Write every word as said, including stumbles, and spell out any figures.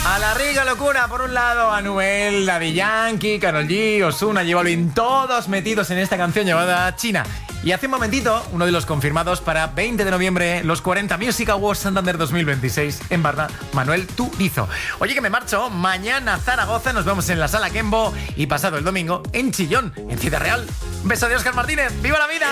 A la rica locura, por un lado, Anuel, Daddy Yankee, Karol G, Ozuna, J Balvin, todos metidos en esta canción llamada China. Y hace un momentito, uno de los confirmados para veinte de noviembre, los cuarenta Music Awards Santander dos mil veintiséis en Barna, Manuel Turizo. Oye, que me marcho, mañana Zaragoza, nos vemos en la Sala Kembo y pasado el domingo en Chillón, en Ciudad Real. Un beso de Óscar Martínez, ¡viva la vida!